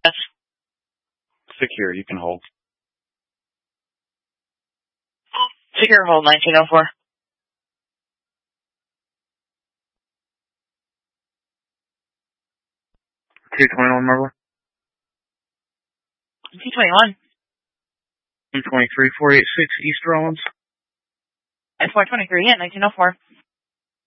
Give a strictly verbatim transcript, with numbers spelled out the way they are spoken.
Secure, you can hold. Secure hold, nineteen oh four. two twenty-one, Marble. two twenty-one. two twenty-three, four eighty-six, East Rollins. F four twenty-three, yeah, nineteen oh four.